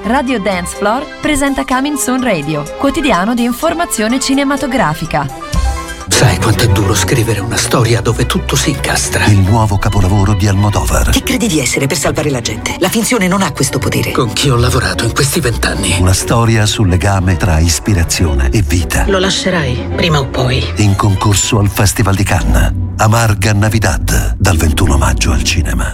Radio Dance Floor presenta Coming Soon Radio, quotidiano di informazione cinematografica. Sai quanto è duro scrivere una storia dove tutto si incastra? Il nuovo capolavoro di Almodovar. Chi credi di essere per salvare la gente? La finzione non ha questo potere. Con chi ho lavorato in questi 20 anni? Una storia sul legame tra ispirazione e vita. Lo lascerai, prima o poi. In concorso al Festival di Cannes. Amarga Navidad, dal 21 maggio al cinema.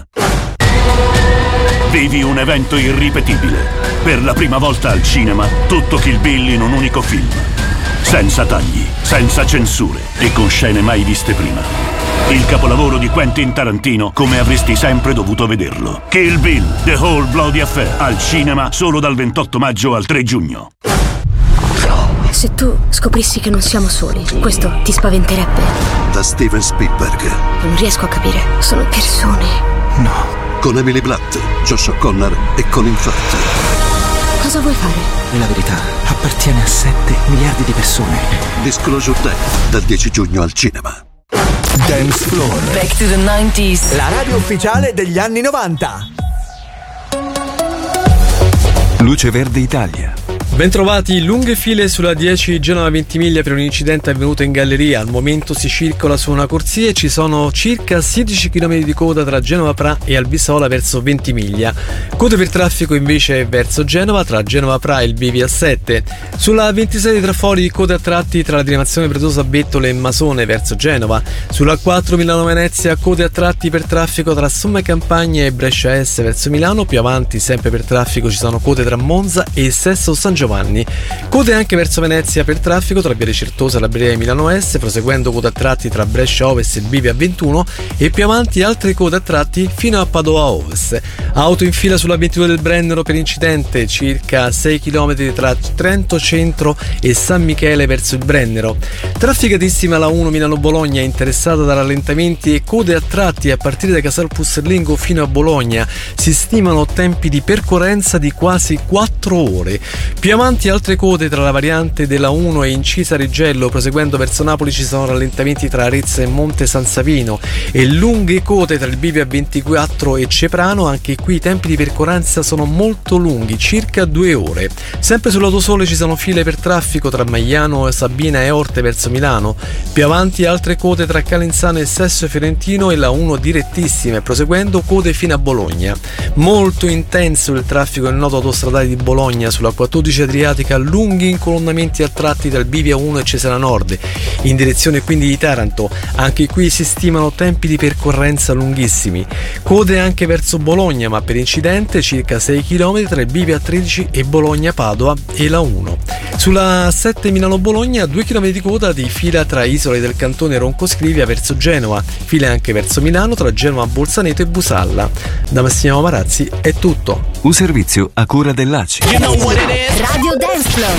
Vivi un evento irripetibile. Per la prima volta al cinema, tutto Kill Bill in un unico film. Senza tagli, senza censure e con scene mai viste prima. Il capolavoro di Quentin Tarantino come avresti sempre dovuto vederlo. Kill Bill, The Whole Bloody Affair, al cinema solo dal 28 maggio al 3 giugno. Se tu scoprissi che non siamo soli, questo ti spaventerebbe? Da Steven Spielberg. Non riesco a capire. Sono persone. No. Con Emily Blunt, Josh O'Connor e Colin Firth. Cosa vuoi fare? E la verità appartiene a 7 miliardi di persone. Disclosure Day, dal 10 giugno al cinema. Dance Floor. Back to the 90s. La radio ufficiale degli anni 90. Luce Verde Italia. Bentrovati, lunghe file sulla 10 Genova Ventimiglia per un incidente avvenuto in galleria. Al momento si circola su una corsia e ci sono circa 16 km di coda tra Genova Pra e Albisola verso Ventimiglia. Code per traffico invece verso Genova tra Genova Pra e il Bivi A7. Sulla 26 di Trafori code a tratti tra la diramazione Pretosa Bettole e Masone verso Genova. Sulla 4 Milano Venezia code a tratti per traffico tra Somma Campagna e Brescia S verso Milano. Più avanti sempre per traffico ci sono code tra Monza e Sesto San Giovanni. Code anche verso Venezia per traffico tra Viale Certosa e la Brea e Milano S, proseguendo code a tratti tra Brescia Ovest e il Bivi A21 e più avanti altre code a tratti fino a Padova Ovest. Auto in fila sulla 22 del Brennero per incidente, circa 6 km tra Trento Centro e San Michele verso il Brennero. Trafficatissima la 1 Milano-Bologna, interessata da rallentamenti e code a tratti a partire da Casal Pusserlingo fino a Bologna. Si stimano tempi di percorrenza di quasi 4 ore. Più avanti altre code tra la variante della 1 e Incisa Riggello, proseguendo verso Napoli ci sono rallentamenti tra Arezzo e Monte San Savino e lunghe code tra il Bivi A24 e Ceprano. Anche qui i tempi di percorrenza sono molto lunghi, circa 2 ore. Sempre sull'Autosole ci sono file per traffico tra Magliano, Sabina e Orte verso Milano. Più avanti altre code tra Calenzano e Sesto Fiorentino e la 1 direttissime, proseguendo code fino a Bologna. Molto intenso il traffico nel nodo autostradale di Bologna sulla 14 Adriatica, lunghi incolonnamenti a tratti dal Bivi A1 e Cesena Nord in direzione quindi di Taranto. Anche qui si stimano tempi di percorrenza lunghissimi. Code anche verso Bologna, ma per incidente circa 6 km tra il Bivi A13 e Bologna Padova e la 1. Sulla 7 Milano-Bologna 2 km di coda di fila tra Isole del Cantone Roncoscrivia verso Genova, file anche verso Milano tra Genova Bolzaneto e Busalla. Da Massimo Marazzi è tutto. Un servizio a cura dell'ACI. Radio Dance Floor.